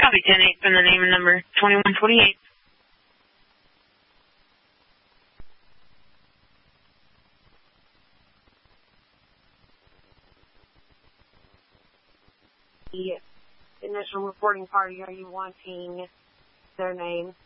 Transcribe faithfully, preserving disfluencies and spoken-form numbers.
Copy ten eight from the name and number twenty-one twenty-eight. The initial reporting party, are you wanting their name?